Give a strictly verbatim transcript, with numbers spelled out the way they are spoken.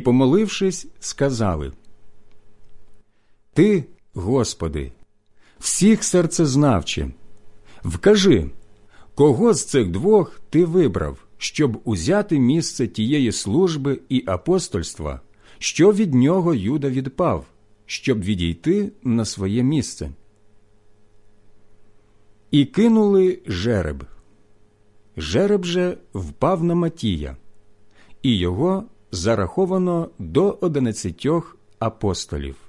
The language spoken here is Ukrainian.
помолившись, сказали: «Ти, Господи, всіх серцезнавче, вкажи, кого з цих двох Ти вибрав, щоб узяти місце тієї служби і апостольства, що від нього Юда відпав, щоб відійти на своє місце». І кинули жереб. Жереб же впав на Матія, і його зараховано до одинадцятьох апостолів.